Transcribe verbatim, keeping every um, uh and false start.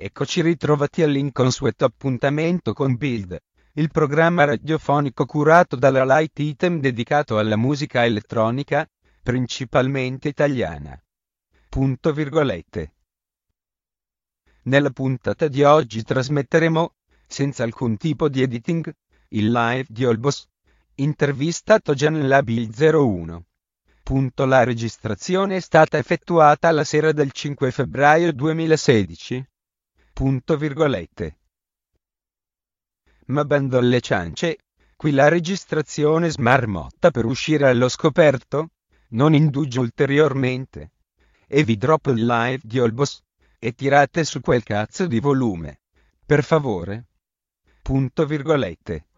Eccoci ritrovati all'inconsueto appuntamento con Build, il programma radiofonico curato dalla Light Item dedicato alla musica elettronica, principalmente italiana. Punto virgolette. Nella puntata di oggi trasmetteremo, senza alcun tipo di editing, il live di Olbos, intervistato già nella Build zero uno. Punto La registrazione è stata effettuata la sera del cinque febbraio duemilasedici. Punto virgolette. Ma bando alle ciance, qui la registrazione smarmotta per uscire allo scoperto, non indugio ulteriormente. E vi droppo il live di Olbos, e tirate su quel cazzo di volume. Per favore. Punto virgolette.